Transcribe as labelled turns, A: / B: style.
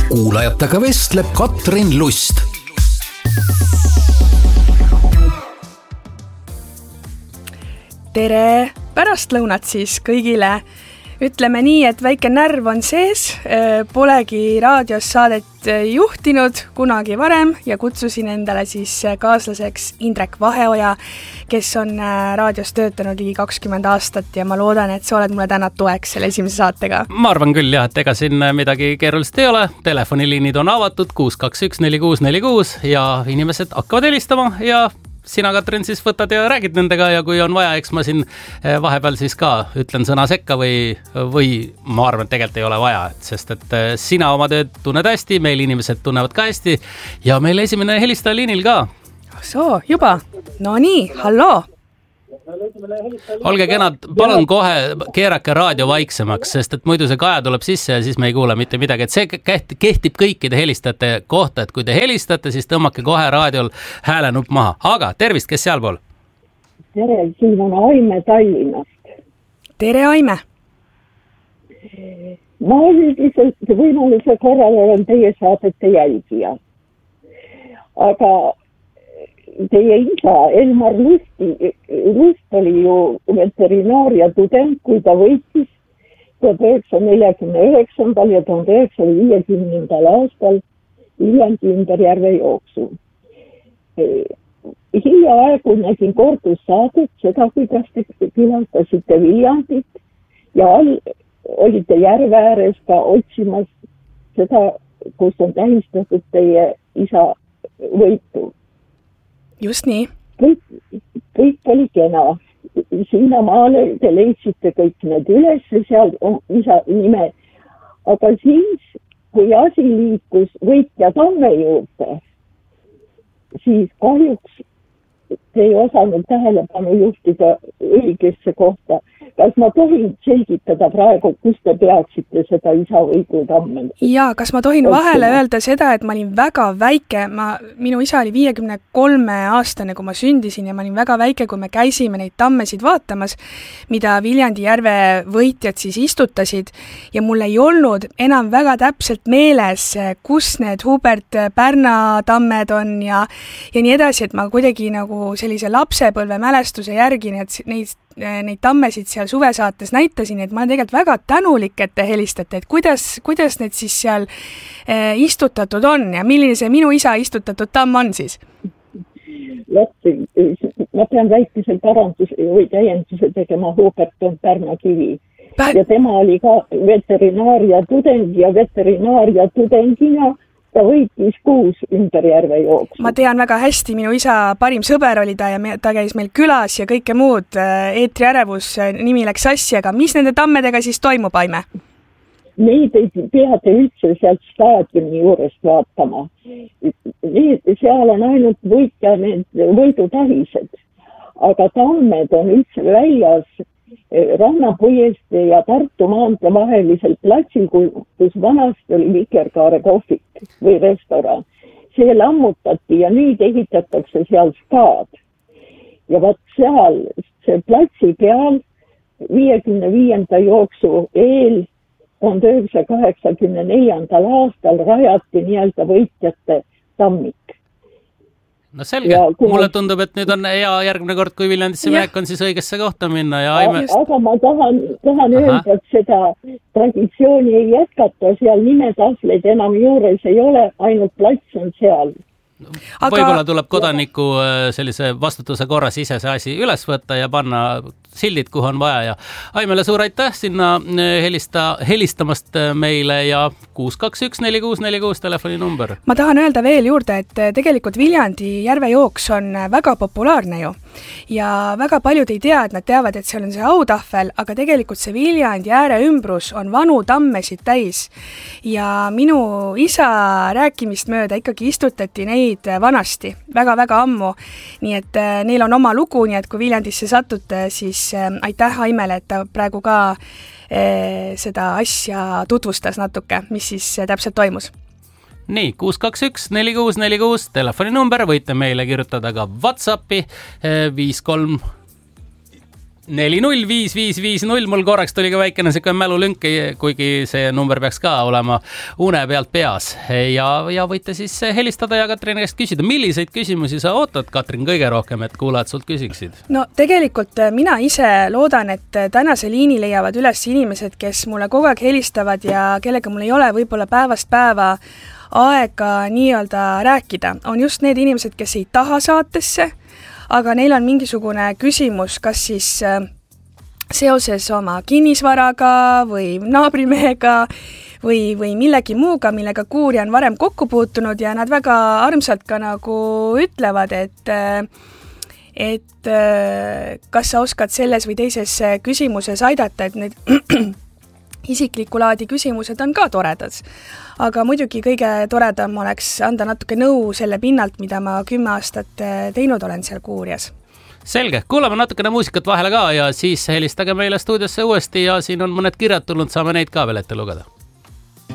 A: kuulajatega vestleb Katrin Lust.
B: Tere pärastlõunat siis kõigile. Ütleme nii, et väike närv on sees, polegi raadios saadet juhtinud kunagi varem ja kutsusin endale siis kaaslaseks Indrek Vaheoja, kes on raadios töötanud ligi 20 aastat ja ma loodan, et sa oled mulle täna toeks selle esimese saatega.
C: Ma arvan küll jah, et ega siin midagi keerulist ei ole. Telefoniliinid on avatud 621-4646 ja inimesed hakkavad helistama ja sina, Katrin, siis võtad ja räägid nendega ja kui on vaja, eks ma siin vahepeal siis ka ütlen sõna sekka või ma arvan, et tegelikult ei ole vaja, sest et sina oma tööd tunned hästi, meil inimesed tunnevad ka hästi ja meil esimene helistaja liinil ka.
B: Soo, juba. No nii, halloo.
C: Olge kenad, palun kohe keerake raadio vaiksemaks, sest et muidu see kaja tuleb sisse ja siis me ei kuule mitte midagi. Et see kehtib kõikide helistajate kohta, et kui te helistate, siis tõmmake kohe raadiol häälenupp maha. Aga tervist, kes sealpool?
D: Tere, siin on Aime Tallinnast.
B: Tere, Aime.
D: Ma üldiselt võimaluse korral olen teie saadete jälgija. Aga teie isa Elmar Lust oli ju veterinaaria tudeng, kui ta võitis 1949. ja 1950. aastal Viljandi ümberjärve jooksu. Hiljaaegu nägin kordussaadet seda, kuidas te külastasite Viljandit ja olite järve ääres ka otsimas seda, kus on tähistatud teie isa võitu.
B: Just nii.
D: Kõik oli kena. Sinna maale te leidsite kõik need üles, seal on isa nime. Aga siis, kui asi liikus võitja Tamme juurde, siis kahjuks te ei osanud tähelepanu juhtida õigesse kohta. Kas ma tohin selgitada praegu, kus te peaksite seda isa võidu Tamme?
B: Jaa, kas ma tohin vahele öelda seda, et ma olin väga väike, minu isa oli 53 aastane, kui ma sündisin ja ma olin väga väike, kui me käisime neid tammesid vaatamas, mida Viljandi järve võitjad siis istutasid ja mul ei olnud enam väga täpselt meeles, kus need Hubert Pärna tammed on ja nii edasi, et ma kuidagi nagu sellise lapsepõlve mälestuse järgi neid tammesid seal suvesaates näitasin, et ma olen tegelikult väga tänulik, et te helistate, et kuidas need siis seal istutatud on ja milline see minu isa istutatud tamm on siis?
D: Ma pean väikese paranduse või täienduse tegema Hubert Pärna kivi. Ja tema oli ka veterinaaria tudeng ja veterinaaria tudengina ta võitis 6 ümberjärve jooksu.
B: Ma tean väga hästi, minu isa parim sõber oli ta ja ta käis meil külas ja kõike muud. Eetriärevus nimi läks sassi, aga mis nende tammedega siis toimub, Aime?
D: Neid ei peate üldse sealt staadioni juurest vaatama. Seal on ainult võitja need võidutähised, aga tammed on üldse väljas Rannapuiestee ja Tartu maantee vahelisel platsil, kus vanasti oli Vikerkaare kohvik või restoran. See lammutati ja nüüd ehitatakse seal staad. Ja vaat seal, see platsi peal 55. jooksu eel 1984. aastal rajati nii-öelda võitjate tammik.
C: No selge, mulle tundub, et nüüd on hea järgmine kord, kui Viljandisse minek on siis õigesse kohta minna ja Aime...
D: Aga ma tahan öelda, et seda traditsiooni ei jätkata, seal nimetahvleid enam juures ei ole, ainult plats on seal.
C: Võib-olla tuleb kodaniku sellise vastutuse korras ise see asi üles võtta ja panna sildid, kuhu on vaja. Ja Aimele suur aitäh sinna helistamast meile ja 621-4646 telefoninumber.
B: Ma tahan öelda veel juurde, et tegelikult Viljandi järvejooks on väga populaarne ju. Ja väga paljud ei tea, et nad teavad, et seal on see autahvel, aga tegelikult see Viljandi ääre ümbrus on vanu tammesid täis. Ja minu isa rääkimist mööda ikkagi istutati neid vanasti, väga-väga ammu. Nii et neil on oma lugu, nii et kui Viljandisse satute, siis aitäh Aimele, et ta praegu ka seda asja tutvustas natuke, mis siis täpselt toimus.
C: Nii, 621-4646 telefoninumber, võite meile kirjutada ka WhatsAppi 53 405550, mul korraks tuli ka väikene siuke mälulünk, kuigi see number peaks ka olema une pealt peas ja võite siis helistada ja Katrini käest küsida, milliseid küsimusi sa ootad, Katrin, kõige rohkem, et kuulajad sult küsiksid?
B: No tegelikult mina ise loodan, et tänase liini leiavad üles inimesed, kes mulle kogu aeg helistavad ja kellega mul ei ole võib-olla päevast päeva aega nii-öelda rääkida. On just need inimesed, kes ei taha saatesse, aga neil on mingisugune küsimus, kas siis seoses oma kinnisvaraga või naabrimehega või millegi muuga, millega kuurja on varem kokku puutunud ja nad väga armsalt ka nagu ütlevad, et kas sa oskad selles või teises küsimuses aidata, et need isikliku laadi küsimused on ka toredad. Aga muidugi kõige toredam oleks anda natuke nõu selle pinnalt, mida ma 10 aastat teinud olen seal kuurjas.
C: Selge, kuulame natukene muusikat vahele ka ja siis helistage meile stuudiosse uuesti ja siin on mõned kirjad tulnud, saame neid ka veel ette lugeda.